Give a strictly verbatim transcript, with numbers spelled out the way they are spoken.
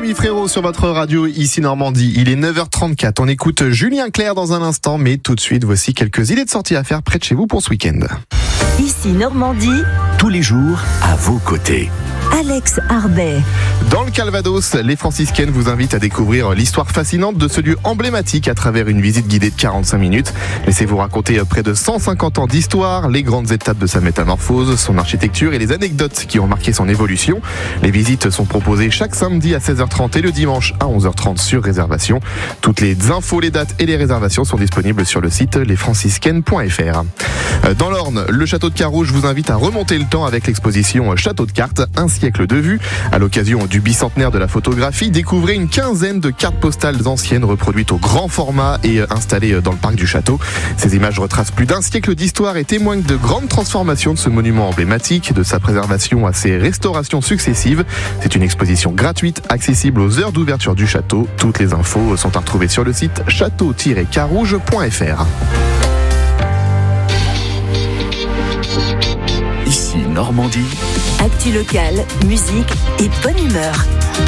Rémi Frérot sur votre radio, ici Normandie. Il est neuf heures trente-quatre. On écoute Julien Clerc dans un instant, mais tout de suite, voici quelques idées de sortie à faire près de chez vous pour ce week-end. Ici Normandie, tous les jours à vos côtés. Alex Arbet. Dans le Calvados, les franciscaines vous invitent à découvrir l'histoire fascinante de ce lieu emblématique à travers une visite guidée de quarante-cinq minutes. Laissez-vous raconter près de cent cinquante ans d'histoire, les grandes étapes de sa métamorphose, son architecture et les anecdotes qui ont marqué son évolution. Les visites sont proposées chaque samedi à seize heures trente et le dimanche à onze heures trente sur réservation. Toutes les infos, les dates et les réservations sont disponibles sur le site les franciscaines point f r. Dans l'Orne, le château de Carouge vous invite à remonter le temps avec l'exposition Château de cartes, un siècle de vue. À l'occasion du bicentenaire de la photographie, découvrez une quinzaine de cartes postales anciennes reproduites au grand format et installées dans le parc du château. Ces images retracent plus d'un siècle d'histoire et témoignent de grandes transformations de ce monument emblématique, de sa préservation à ses restaurations successives. C'est une exposition gratuite, accessible aux heures d'ouverture du château. Toutes les infos sont à retrouver sur le site château tiret carouge point f r. Ici Normandie. Actu locale, musique et bonne humeur.